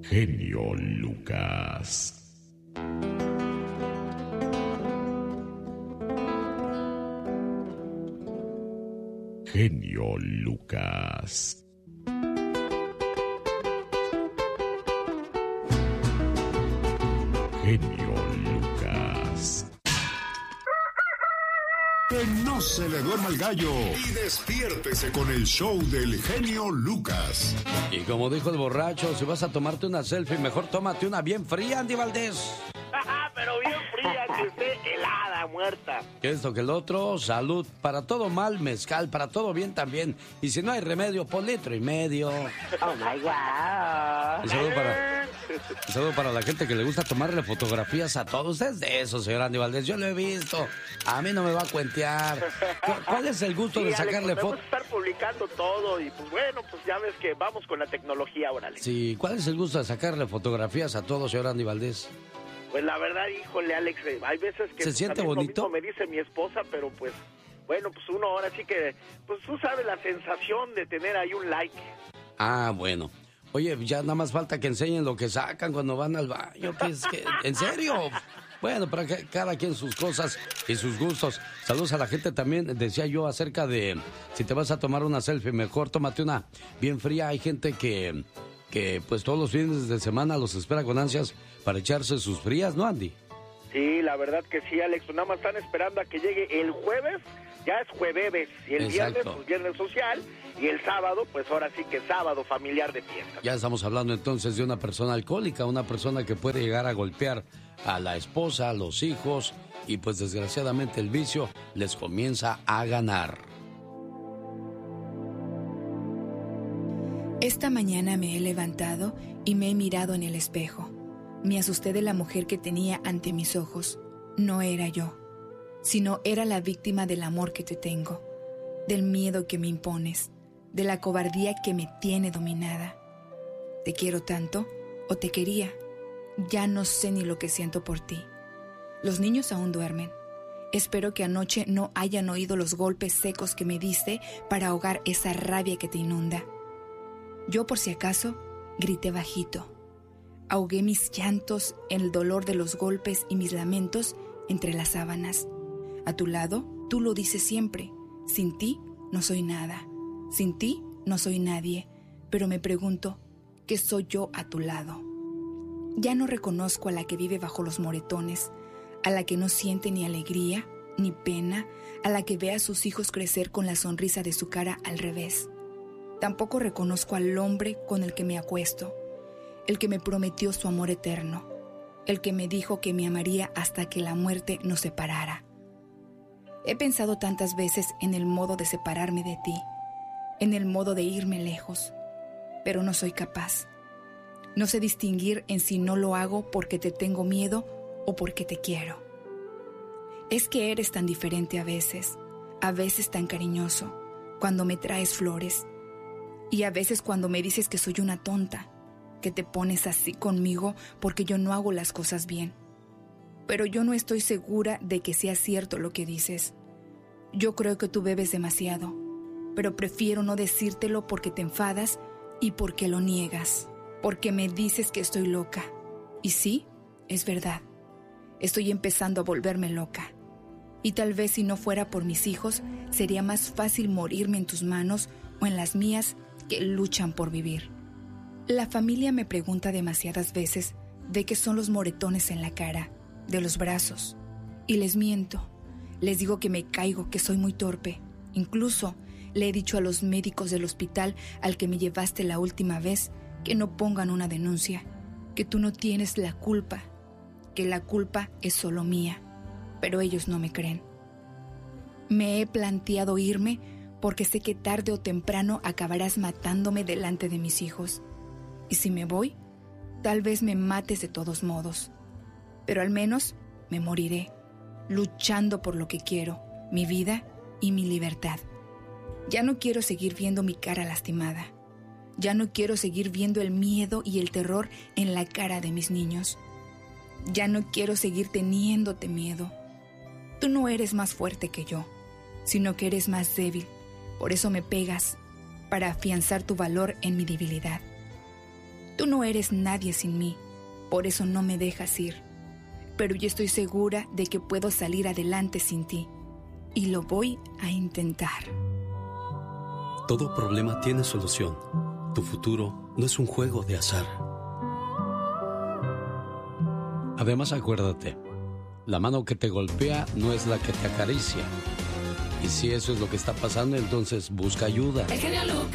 Genio Lucas. Genio Lucas. Genio Lucas. Que no se le duerma el gallo y despiértese con el show del genio Lucas. Y como dijo el borracho, si vas a tomarte una selfie, mejor tómate una bien fría, Andy Valdés. Pero bien fría, que esté helada, muerta. Que esto, que el otro, salud. Para todo mal, mezcal. Para todo bien también. Y si no hay remedio, pon 1,5 litros. Oh my God. Un saludo para la gente que le gusta tomarle fotografías a todos. Usted es de eso, señor Andy Valdés. Yo lo he visto. A mí no me va a cuentear. ¿Cuál es el gusto de sacarle fotos? Vamos a estar publicando todo y pues bueno, pues ya ves que vamos con la tecnología ahora, Alex. Sí, ¿cuál es el gusto de sacarle fotografías a todos, señor Andy Valdés? Pues la verdad, híjole, Alex, hay veces que... ¿Se siente bonito? Lo mismo me dice mi esposa, pero pues, bueno, pues uno ahora sí que... Pues tú sabes la sensación de tener ahí un like. Ah, bueno. Oye, ya nada más falta que enseñen lo que sacan cuando van al baño. ¿En serio? Bueno, para que cada quien sus cosas y sus gustos. Saludos a la gente también. Decía yo acerca de si te vas a tomar una selfie, mejor tómate una bien fría. Hay gente que pues todos los fines de semana los espera con ansias para echarse sus frías, ¿no, Andy? Sí, la verdad que sí, Alex. Nada más están esperando a que llegue el jueves, ya es jueves, y el viernes, pues viernes social, y el sábado, pues ahora sí que sábado familiar de fiesta. Ya estamos hablando entonces de una persona alcohólica, una persona que puede llegar a golpear a la esposa, a los hijos, y pues desgraciadamente el vicio les comienza a ganar. Esta mañana me he levantado y me he mirado en el espejo. Me asusté de la mujer que tenía ante mis ojos. No era yo, sino era la víctima del amor que te tengo, del miedo que me impones, de la cobardía que me tiene dominada. ¿Te quiero tanto o te quería? Ya no sé ni lo que siento por ti. Los niños aún duermen. Espero que anoche no hayan oído los golpes secos que me diste para ahogar esa rabia que te inunda. Yo, por si acaso, grité bajito. Ahogué mis llantos en el dolor de los golpes y mis lamentos entre las sábanas. A tu lado, tú lo dices siempre. Sin ti, no soy nada. Sin ti, no soy nadie. Pero me pregunto, ¿qué soy yo a tu lado? Ya no reconozco a la que vive bajo los moretones, a la que no siente ni alegría, ni pena, a la que ve a sus hijos crecer con la sonrisa de su cara al revés. Tampoco reconozco al hombre con el que me acuesto, el que me prometió su amor eterno, el que me dijo que me amaría hasta que la muerte nos separara. He pensado tantas veces en el modo de separarme de ti, en el modo de irme lejos, pero no soy capaz. No sé distinguir en si no lo hago porque te tengo miedo o porque te quiero. Es que eres tan diferente a veces tan cariñoso, cuando me traes flores, y a veces cuando me dices que soy una tonta, que te pones así conmigo porque yo no hago las cosas bien. Pero yo no estoy segura de que sea cierto lo que dices. Yo creo que tú bebes demasiado, pero prefiero no decírtelo porque te enfadas y porque lo niegas, porque me dices que estoy loca. Y sí, es verdad. Estoy empezando a volverme loca. Y tal vez si no fuera por mis hijos, sería más fácil morirme en tus manos o en las mías que luchan por vivir. La familia me pregunta demasiadas veces de qué son los moretones en la cara, de los brazos. Y les miento. Les digo que me caigo, que soy muy torpe. Incluso le he dicho a los médicos del hospital al que me llevaste la última vez que no pongan una denuncia, que tú no tienes la culpa, que la culpa es solo mía. Pero ellos no me creen. Me he planteado irme porque sé que tarde o temprano acabarás matándome delante de mis hijos. Y si me voy, tal vez me mates de todos modos. Pero al menos me moriré, luchando por lo que quiero, mi vida y mi libertad. Ya no quiero seguir viendo mi cara lastimada. Ya no quiero seguir viendo el miedo y el terror en la cara de mis niños. Ya no quiero seguir teniéndote miedo. Tú no eres más fuerte que yo, sino que eres más débil. Por eso me pegas, para afianzar tu valor en mi debilidad. Tú no eres nadie sin mí, por eso no me dejas ir. Pero yo estoy segura de que puedo salir adelante sin ti, y lo voy a intentar. Todo problema tiene solución. Tu futuro no es un juego de azar. Además, acuérdate, la mano que te golpea no es la que te acaricia. Y si eso es lo que está pasando, entonces busca ayuda.